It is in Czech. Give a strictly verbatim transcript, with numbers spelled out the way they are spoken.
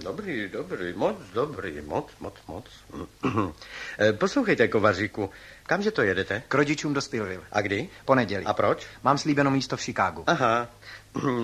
Dobrý, dobrý, moc dobrý, moc, moc, moc. Poslouchejte, kovaříku, kamže to jedete? K rodičům do Stillville. A kdy? Pondělí. A proč? Mám slíbeno místo v Chicagu. Aha.